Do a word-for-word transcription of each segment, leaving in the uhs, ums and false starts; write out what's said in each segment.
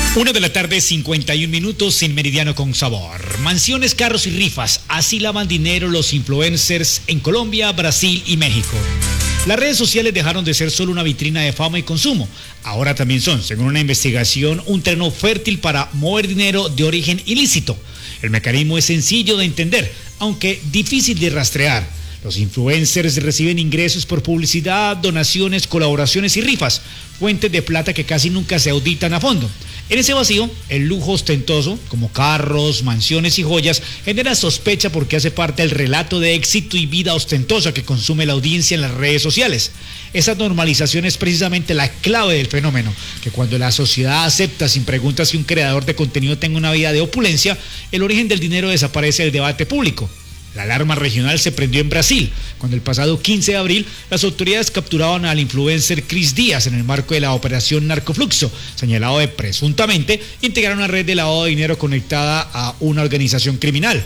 Una de la tarde, cincuenta y un minutos en Meridiano con Sabor. Mansiones, carros y rifas. Así lavan dinero los influencers en Colombia, Brasil y México. Las redes sociales dejaron de ser solo una vitrina de fama y consumo. Ahora también son, según una investigación, un terreno fértil para mover dinero de origen ilícito. El mecanismo es sencillo de entender, aunque difícil de rastrear. Los influencers reciben ingresos por publicidad, donaciones, colaboraciones y rifas, fuentes de plata que casi nunca se auditan a fondo. En ese vacío, el lujo ostentoso, como carros, mansiones y joyas, genera sospecha porque hace parte del relato de éxito y vida ostentosa que consume la audiencia en las redes sociales. Esa normalización es precisamente la clave del fenómeno, que cuando la sociedad acepta sin preguntas que un creador de contenido tenga una vida de opulencia, el origen del dinero desaparece del debate público. La alarma regional se prendió en Brasil, cuando el pasado quince de abril las autoridades capturaban al influencer Cris Díaz en el marco de la operación Narcofluxo, señalado de presuntamente integrar una red de lavado de dinero conectada a una organización criminal.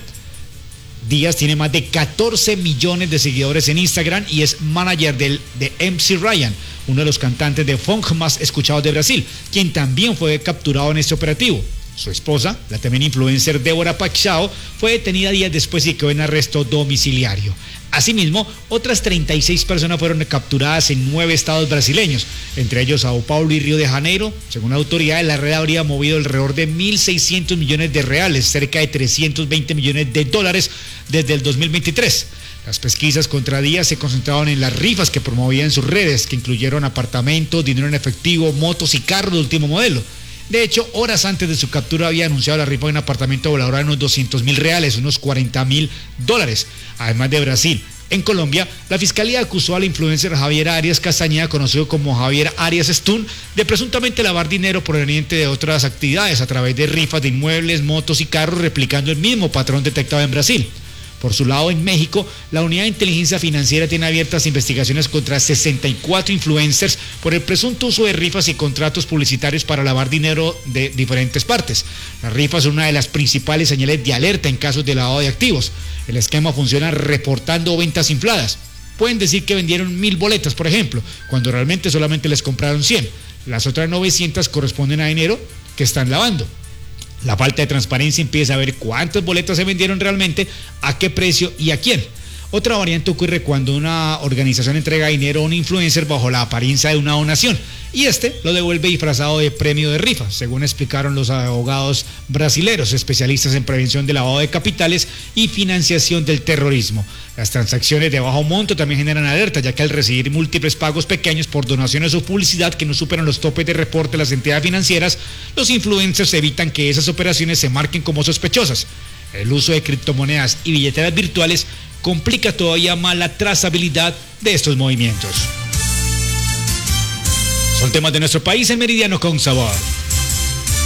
Díaz tiene más de catorce millones de seguidores en Instagram y es manager del, de M C Ryan, uno de los cantantes de funk más escuchados de Brasil, quien también fue capturado en este operativo. Su esposa, la también influencer Débora Paixão, fue detenida días después y quedó en arresto domiciliario. Asimismo, otras treinta y seis personas fueron capturadas en nueve estados brasileños, entre ellos Sao Paulo y Río de Janeiro. Según autoridades, la red habría movido alrededor de mil seiscientos millones de reales, cerca de trescientos veinte millones de dólares desde el dos mil veintitrés. Las pesquisas contra Díaz se concentraban en las rifas que promovía en sus redes, que incluyeron apartamentos, dinero en efectivo, motos y carros de último modelo. De hecho, horas antes de su captura había anunciado la rifa de un apartamento valorado en unos doscientos mil reales, unos cuarenta mil dólares. Además de Brasil, en Colombia, la fiscalía acusó al influencer Javier Arias Castañeda, conocido como Javier Arias Stun, de presuntamente lavar dinero proveniente de otras actividades a través de rifas de inmuebles, motos y carros, replicando el mismo patrón detectado en Brasil. Por su lado, en México, la Unidad de Inteligencia Financiera tiene abiertas investigaciones contra sesenta y cuatro influencers por el presunto uso de rifas y contratos publicitarios para lavar dinero de diferentes partes. Las rifas son una de las principales señales de alerta en casos de lavado de activos. El esquema funciona reportando ventas infladas. Pueden decir que vendieron mil boletas, por ejemplo, cuando realmente solamente les compraron cien. Las otras novecientas corresponden a dinero que están lavando. La falta de transparencia impide saber cuántas boletas se vendieron realmente, a qué precio y a quién. Otra variante ocurre cuando una organización entrega dinero a un influencer bajo la apariencia de una donación y este lo devuelve disfrazado de premio de rifa, según explicaron los abogados brasileros, especialistas en prevención de lavado de capitales y financiación del terrorismo. Las transacciones de bajo monto también generan alerta, ya que al recibir múltiples pagos pequeños por donaciones o publicidad que no superan los topes de reporte de las entidades financieras, los influencers evitan que esas operaciones se marquen como sospechosas. El uso de criptomonedas y billeteras virtuales complica todavía más la trazabilidad de estos movimientos. Son temas de nuestro país en Meridiano con Sabor.